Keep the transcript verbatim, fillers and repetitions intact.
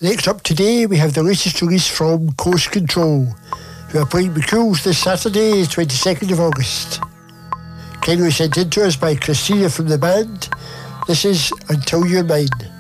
Next up today, we have the latest release from Coast Control, who are playing McCool's this Saturday, twenty-second of August. Kindly sent in to us by Christina from the band. This is Until You're Mine.